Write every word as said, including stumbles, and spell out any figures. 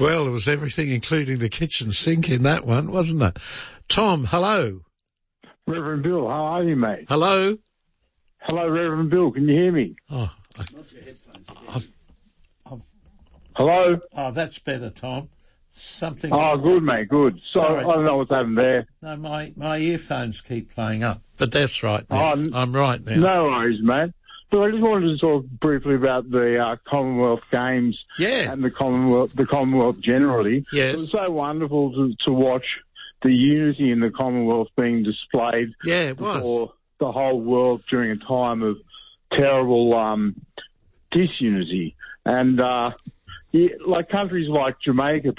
Well, there was everything, including the kitchen sink in that one, wasn't there? Tom, hello. Reverend Bill, how are you, mate? Hello. Hello, Reverend Bill. Can you hear me? Oh, I, Not your headphones. I've, I've, Hello? oh, that's better, Tom. Something. Oh, good, mate, good. So, Sorry. I don't know what's happened there. No, my, my earphones keep playing up, but that's right now. Oh, I'm right now. No worries, mate. So I just wanted to talk briefly about the uh, Commonwealth Games Yeah. and the Commonwealth, the Commonwealth generally. Yes. It was so wonderful to, to watch the unity in the Commonwealth being displayed Yeah, it was. for the whole world during a time of terrible um, disunity. And uh, yeah, like countries like Jamaica,